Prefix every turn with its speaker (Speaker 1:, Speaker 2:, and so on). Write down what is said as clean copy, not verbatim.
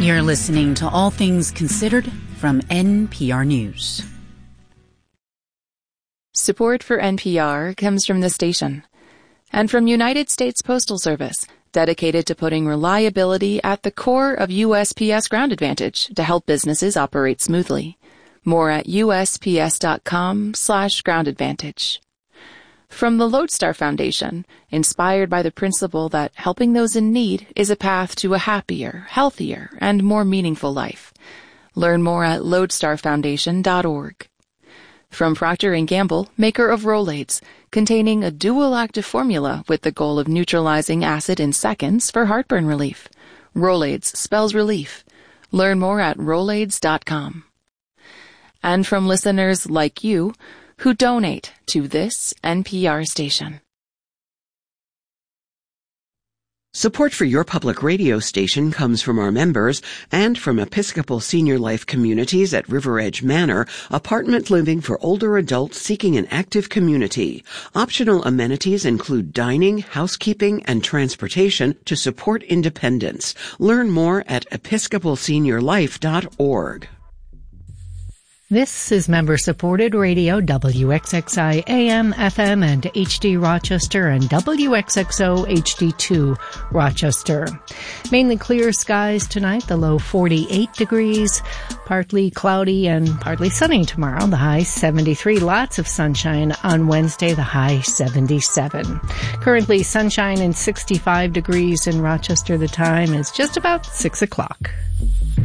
Speaker 1: You're listening to All Things Considered from NPR News.
Speaker 2: Support for NPR comes from the station and from United States Postal Service, dedicated to putting reliability at the core of USPS Ground Advantage to help businesses operate smoothly. More at USPS.com/Ground Advantage. From the Lodestar Foundation, inspired by the principle that helping those in need is a path to a happier, healthier, and more meaningful life. Learn more at lodestarfoundation.org. From Procter & Gamble, maker of Rolaids, containing a dual active formula with the goal of neutralizing acid in seconds for heartburn relief. Rolaids spells relief. Learn more at rolaids.com. And from listeners like you, who donate to this NPR station.
Speaker 3: Support for your public radio station comes from our members and from Episcopal Senior Life Communities at River Edge Manor, apartment living for older adults seeking an active community. Optional amenities include dining, housekeeping, and transportation to support independence. Learn more at episcopalseniorlife.org.
Speaker 4: This is member-supported radio, WXXI AM, FM, and HD Rochester, and WXXO HD2 Rochester. Mainly clear skies tonight, the low 48 degrees, partly cloudy and partly sunny tomorrow, the high 73. Lots of sunshine on Wednesday, the high 77. Currently sunshine and 65 degrees in Rochester. The time is just about 6 o'clock.